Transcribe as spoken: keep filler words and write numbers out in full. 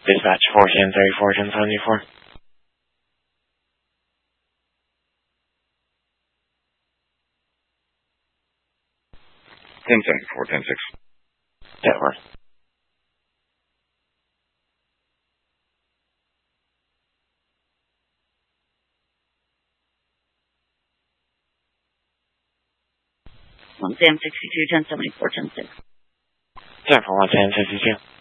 Dispatch four ten thirty-four, ten seventy-four. ten seventy-four, ten six. That works. one Sam sixty-two, ten seventy-four, ten six. ten four one ten sixty-two.